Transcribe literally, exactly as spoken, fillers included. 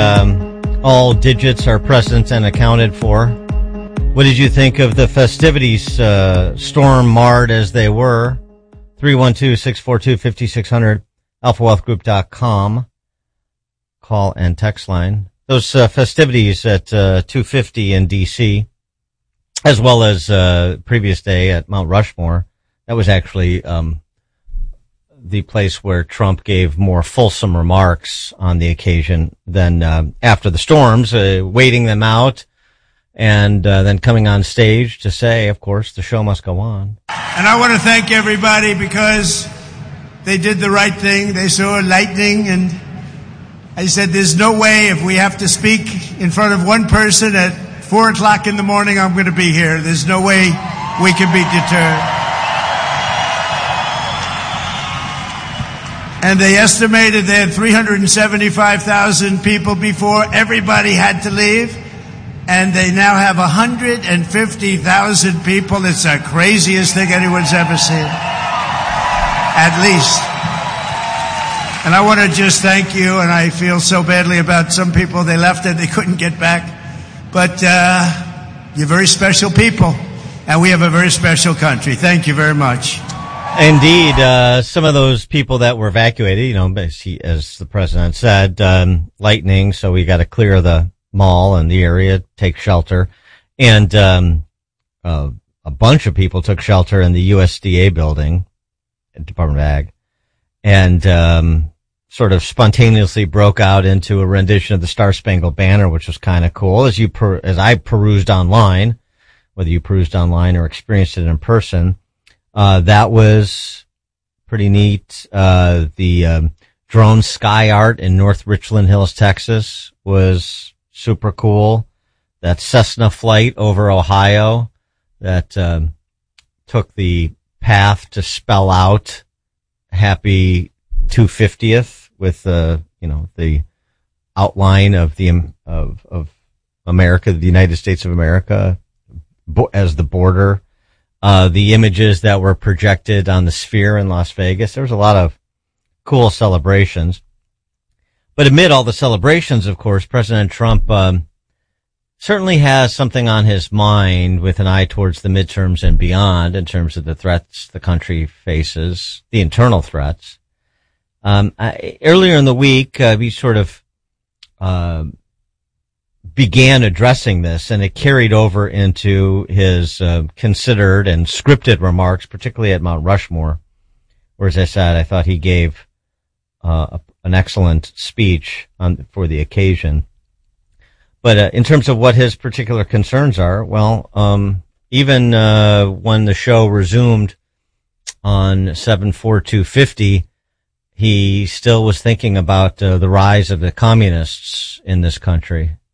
um, all digits are present and accounted for. What did you think of the festivities, uh, storm marred as they were? three one two, six four two, five six zero zero, alpha wealth group dot com. Call and text line. Those uh, festivities at uh, two fifty in D C, as well as uh, previous day at Mount Rushmore. That was actually um, the place where Trump gave more fulsome remarks on the occasion than uh, after the storms, uh, waiting them out, and uh, then coming on stage to say, of course, the show must go on. And I want to thank everybody because they did the right thing. They saw lightning, and I said, there's no way if we have to speak in front of one person at four o'clock in the morning, I'm going to be here. There's no way we can be deterred. And they estimated they had three hundred seventy-five thousand people before everybody had to leave. And they now have one hundred fifty thousand people. It's the craziest thing anyone's ever seen. At least. And I want to just thank you, and I feel so badly about some people. They left and they couldn't get back. But uh, you're very special people, and we have a very special country. Thank you very much. Indeed, uh, some of those people that were evacuated, you know, as, he, as the president said, um, lightning, so we got to clear the mall and the area, take shelter. And um, uh, a bunch of people took shelter in the U S D A building, Department of Ag, and um, sort of spontaneously broke out into a rendition of the Star Spangled Banner, which was kind of cool. As you per, as I perused online, whether you perused online or experienced it in person, uh, that was pretty neat. Uh, the um, drone sky art in North Richland Hills, Texas, was super cool. That Cessna flight over Ohio that um, took the path to spell out happy two fiftieth with the, you know, the outline of the of of America, the United States of America, bo- as the border. Uh, the images that were projected on the Sphere in Las Vegas. There was a lot of cool celebrations. But amid all the celebrations, of course, President Trump um, certainly has something on his mind with an eye towards the midterms and beyond in terms of the threats the country faces, the internal threats. Um, I, earlier in the week, uh, he sort of uh, began addressing this, and it carried over into his uh, considered and scripted remarks, particularly at Mount Rushmore, where, as I said, I thought he gave uh, a an excellent speech on, for the occasion. But uh, in terms of what his particular concerns are, well, um, even uh, when the show resumed on seven four two fifty, he still was thinking about uh, the rise of the communists in this country.